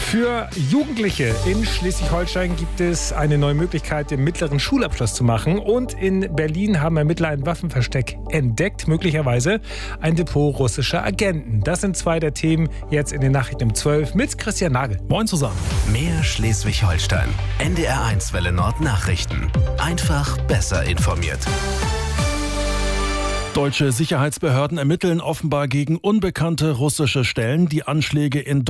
Für Jugendliche in Schleswig-Holstein gibt es eine neue Möglichkeit, den mittleren Schulabschluss zu machen. Und in Berlin haben Ermittler ein Waffenversteck entdeckt, möglicherweise ein Depot russischer Agenten. Das sind zwei der Themen jetzt in den Nachrichten um 12 mit Christian Nagel. Moin zusammen. Mehr Schleswig-Holstein. NDR1 Welle Nord Nachrichten. Einfach besser informiert. Deutsche Sicherheitsbehörden ermitteln offenbar gegen unbekannte russische Stellen die Anschläge in